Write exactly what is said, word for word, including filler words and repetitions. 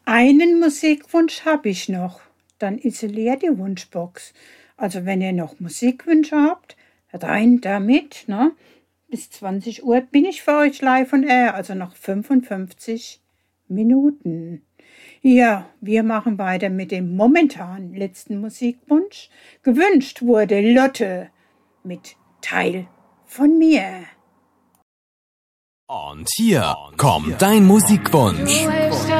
Einen Musikwunsch habe ich noch, dann isoliert die Wunschbox. Also wenn ihr noch Musikwünsche habt, rein damit, ne? Bis zwanzig Uhr bin ich für euch live on air, also noch fünfundfünfzig Minuten. Ja, wir machen weiter mit dem momentan letzten Musikwunsch. Gewünscht wurde Lotte mit Teil von mir. Und hier kommt dein Musikwunsch.